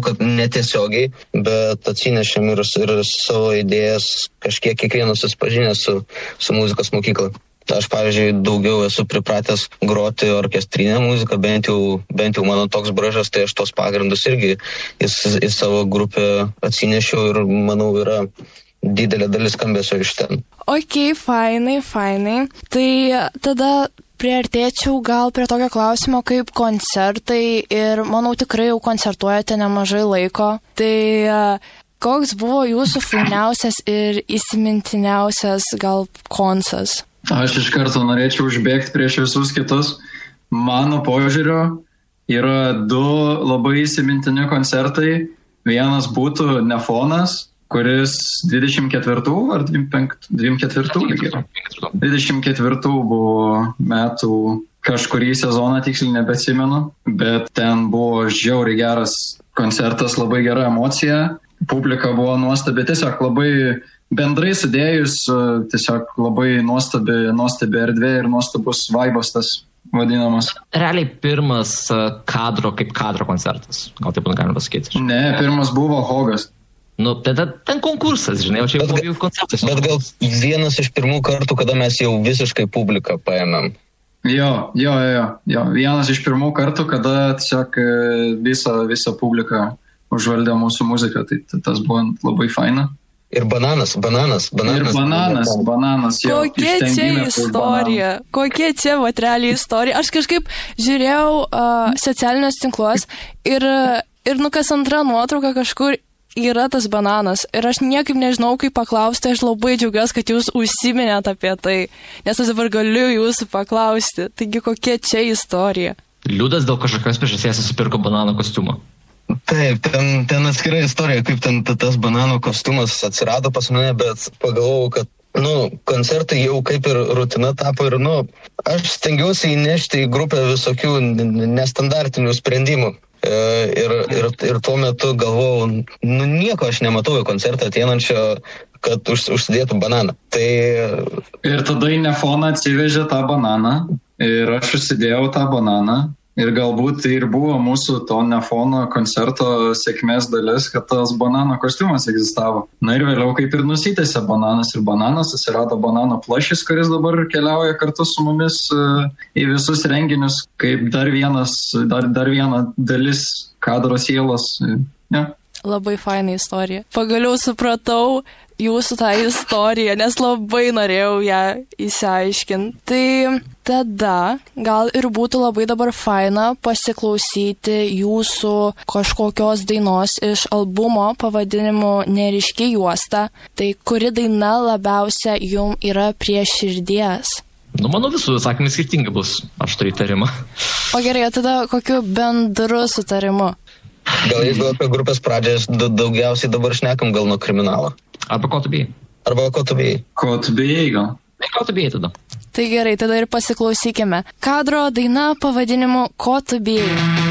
kad netiesiogiai, bet atsinešėm ir savo idėjas kažkiek kiekvienas susipažinęs su muzikos mokykla. Aš, pavyzdžiui, daugiau esu pripratęs groti orkestrinę muziką, bent jau mano toks bražas, tai aš tos pagrindus irgi į savo grupę atsinešiau ir, manau, yra didelė dalis skambesio iš ten. Ok, fainai. Tai tada priartėčiau gal prie tokio klausimo kaip koncertai ir, manau, tikrai jau koncertuojate nemažai laiko. Tai koks buvo jūsų fainiausias ir įsimintiniausias gal koncas? Aš iš karto norėčiau užbėgti prieš visus kitus. Mano požiūrio yra 2 labai įsimintini koncertai. Vienas būtų Nefonas, kuris 24 ar 24 buvo metų kažkurį sezoną, tiksliai nebeatsimenu, bet ten buvo žiauriai geras koncertas, labai gera emocija, publika buvo nuostabi, tiesiog labai bendrai sudėjus, tiesiog labai nuostabi erdvė ir nuostabus vaibas tas vadinamas. Realiai pirmas kadro koncertas, gal taip galima pasakyti. Ne, pirmas buvo Hogas. Ten konkursas, žinai, o čia jau buvo koncertas. Bet gal vienas iš pirmų kartų, kada mes jau visiškai publiką paėmėm. Jo. Vienas iš pirmų kartų, kada tiesiog visą publiką užvaldė mūsų muziką, tai tas buvo labai faina. Ir bananas. Jo, kokia čia istorija? Kokia čia realiai istorija? Aš kažkaip žiūrėjau socialinius tinkluos ir kas antra nuotrauka kažkur yra tas bananas. Ir aš niekaip nežinau, kaip paklausti, aš labai džiaugiuosi, kad jūs užsiminėt apie tai, nes aš dabar galiu jūsų paklausti. Taigi, kokia čia istorija? Liudas dėl kažkokios priežasties nusipirko banano kostiumą. Taip, ten atskira istorija, kaip ten tas banano kostiumas atsirado pas mane, bet pagalvojau, kad koncertai jau kaip ir rutina tapo ir, aš stengiausi įnešti į grupę visokių nestandartinių sprendimų. Ir tuo metu galvojau, nieko aš nematau į koncertą ateinančio, kad užsidėtų bananą. Ir tada į Nefoną atsivežė tą bananą ir aš užsidėjau tą bananą. Ir galbūt tai ir buvo mūsų to Nefono koncerto sėkmės dalis, kad tas banano kostiumas egzistavo. Na ir vėliau kaip ir nusitęsė bananas ir bananas, atsirado banano plašis, kuris dabar keliauja kartu su mumis į visus renginius, kaip dar viena dalis kadro sielos. Ja. Labai faina istorija. Pagaliau supratau jūsų tą istoriją, nes labai norėjau ją įsiaiškinti. Tai tada gal ir būtų labai dabar faina pasiklausyti jūsų kažkokios dainos iš albumo pavadinimu Neryški juosta. Tai kuri daina labiausia jum yra prie širdies? Manau, visų atsakymai skirtingi bus, aš turiu įtarimą. O gerai, tada kokiu bendru sutarimu? Gal jeigu apie grupės pradžias daugiausiai dabar šnekam, gal nuo Kriminalo. Arba Ko tu bijai. Ko tu bijai. Ko tu bijai gal. Ko tu bijai tada. Tai gerai, tada ir pasiklausykime. Kadro daina pavadinimu Ko tu bijai.